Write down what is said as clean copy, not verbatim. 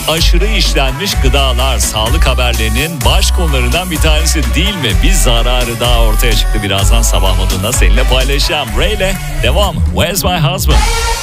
Aşırı işlenmiş gıdalar sağlık haberlerinin baş konularından bir tanesi değil mi? Bir zararı daha ortaya çıktı. Birazdan sabah modunda seninle paylaşacağım. Ray ile devam. Where's my husband?